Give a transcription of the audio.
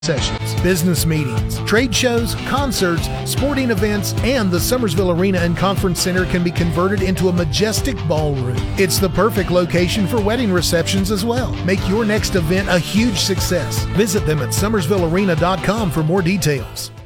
sessions, business meetings, trade shows, concerts, sporting events, and the Summersville Arena and Conference Center can be converted into a majestic ballroom. It's the perfect location for wedding receptions as well. Make your next event a huge success. Visit them at summersvillearena.com for more details.